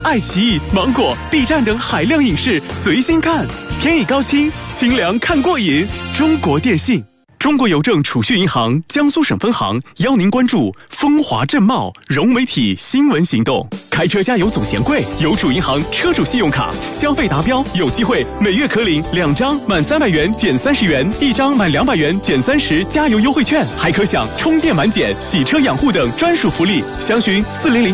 爱奇艺、芒果、B 站等海量影视随心看，便宜高清，清凉看过瘾。中国电信。中国邮政储蓄银行江苏省分行邀您关注风华正茂融媒体新闻行动。开车加油总嫌贵，邮储银行车主信用卡消费达标有机会每月可领2张满300元减30元，1张满200元减30加油优惠券，还可享充电满减、洗车养护等专属福利。详询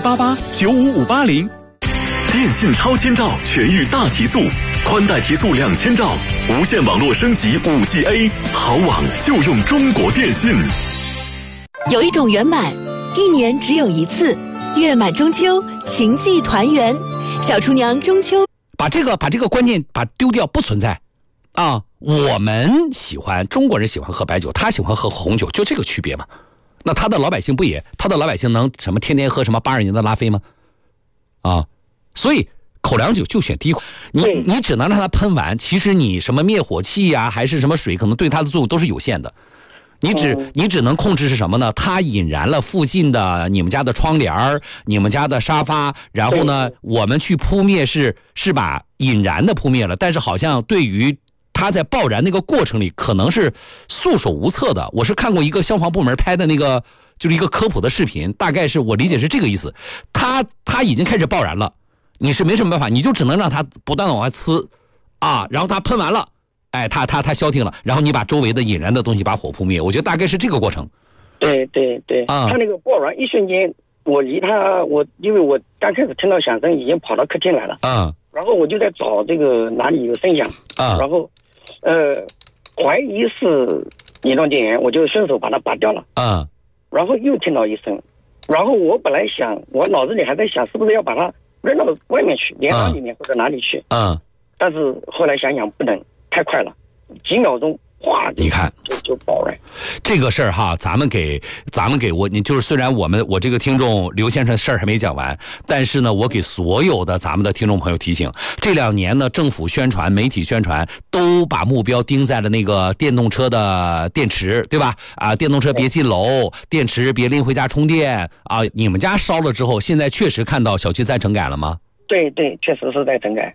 40088-95580。 电信超千兆全域大提速，宽带提速2000兆，无线网络升级 5G A， 好网就用中国电信。 有一种圆满，1年只有一次，月满中秋，情寄团圆。小厨娘中秋， 把这个观念丢掉，不存在啊。我们中国人喜欢喝白酒，他喜欢喝红酒，就这个区别嘛。那他的老百姓能什么天天喝什么82年的拉菲吗？啊，所以口粮酒就选第一款，你只能让它喷完，其实你什么灭火器啊，还是什么水，可能对它的作用都是有限的。你只能控制是什么呢？它引燃了附近的你们家的窗帘、你们家的沙发，然后呢，我们去扑灭是把引燃的扑灭了，但是好像对于它在爆燃那个过程里，可能是束手无策的。我是看过一个消防部门拍的那个，就是一个科普的视频，大概是我理解是这个意思。它已经开始爆燃了，你是没什么办法，你就只能让它不断的往外呲啊，然后它喷完了。哎，它消停了，然后你把周围的引燃的东西把火扑灭，我觉得大概是这个过程。 对，他那个爆燃一瞬间，因为我刚开始听到响声，已经跑到客厅来了。然后我就在找这个哪里有声响。然后怀疑是移动电源，我就顺手把它拔掉了。然后又听到一声，然后我本来想，我脑子里还在想，是不是要把它扔到外面去，连廊里面或者哪里去。但是后来想想不能。太快了，几秒钟，哗！ 你看就爆了。 这个事儿哈，咱们给我，你就是虽然我这个听众刘先生的事儿还没讲完，但是呢，我给所有的咱们的听众朋友提醒，这2年呢，政府宣传、媒体宣传都把目标盯在了那个电动车的电池，对吧？啊，电动车别进楼，电池别拎回家充电啊！你们家烧了之后，现在确实看到小区在整改了吗？ 对，确实是在整改。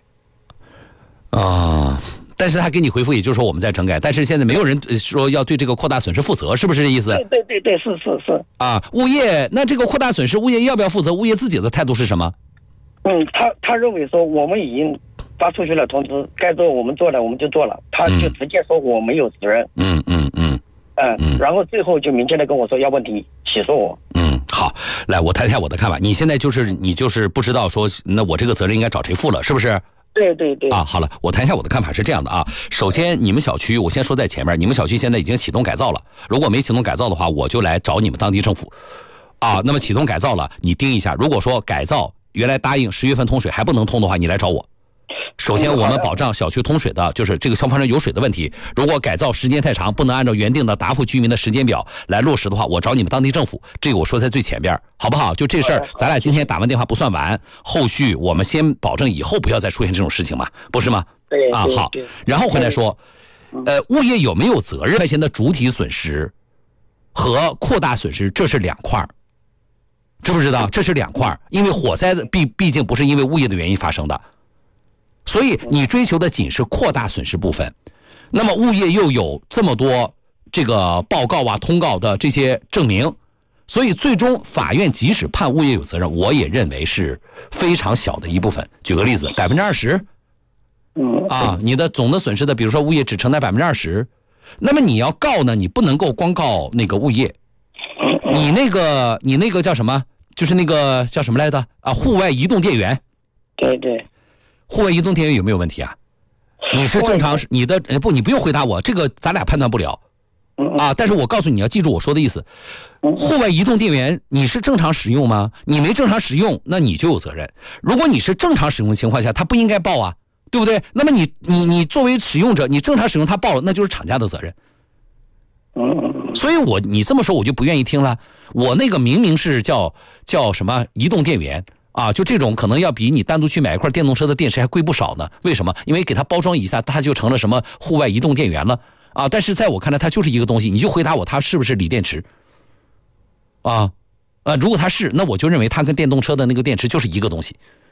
但是他给你回复，也就是说我们在整改，但是现在没有人说要对这个扩大损失负责，是不是这意思？ 对，是。 啊，物业，那这个扩大损失，物业要不要负责？物业自己的态度是什么？ 他认为说我们已经发出去了通知，该做我们做了，我们就做了，他就直接说我没有责任。然后最后就明确的跟我说要问题起诉我。 好，来我谈一下我的看法。你现在你就是不知道说，那我这个责任应该找谁负了，是不是？ 对啊， 好了，我谈一下我的看法是这样的啊。首先，你们小区，我先说在前面，你们小区现在已经启动改造了。如果没启动改造的话，我就来找你们当地政府啊。那么启动改造了，你盯一下。如果说改造原来答应10月份通水还不能通的话，你来找我。首先，我们保障小区通水的，就是这个消防车有水的问题。如果改造时间太长，不能按照原定的答复居民的时间表来落实的话，我找你们当地政府。这个我说在最前边，好不好？就这事儿，咱俩今天打完电话不算完，后续我们先保证以后不要再出现这种事情嘛，不是吗？ 对啊，好。然后回来说，物业有没有责任？现在主体损失和扩大损失这是2块，知不知道？这是2块，因为火灾的毕竟不是因为物业的原因发生的。所以你追求的仅是扩大损失部分，那么物业又有这么多这个报告啊、通告的这些证明，所以最终法院即使判物业有责任，我也认为是非常小的一部分。举个例子，20%，你的总的损失的，比如说物业只承担20%，那么你要告呢，你不能够光告那个物业，你那个叫什么？就是那个叫什么来着？啊，户外移动电源。 对。 户外移动电源有没有问题啊？你是正常，你不用回答我，这个咱俩判断不了啊。但是我告诉你要记住我说的意思，户外移动电源你是正常使用吗？你没正常使用，那你就有责任。如果你是正常使用的情况下，它不应该报啊，对不对？那么你作为使用者，你正常使用它报了，那就是厂家的责任。所以你这么说我就不愿意听了。我那个明明是叫什么移动电源。啊，就这种可能要比你单独去买一块电动车的电池还贵不少呢。为什么？因为给它包装一下，它就成了什么户外移动电源了啊！但是在我看来，它就是一个东西。你就回答我，它是不是锂电池？如果它是，那我就认为它跟电动车的那个电池就是一个东西。